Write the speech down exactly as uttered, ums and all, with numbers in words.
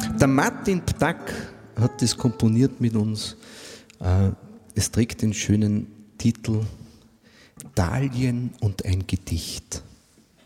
Der Martin Ptack hat das komponiert mit uns. Es trägt den schönen Titel Dahlien und ein Gedicht.